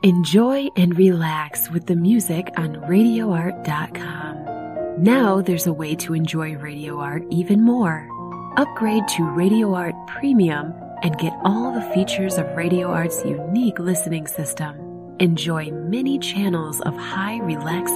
Enjoy and relax with the music on RadioArt.com. Now there's a way to enjoy Radio Art even more. Upgrade to Radio Art Premium and get all the features of Radio Art's unique listening system. Enjoy many channels of high relaxing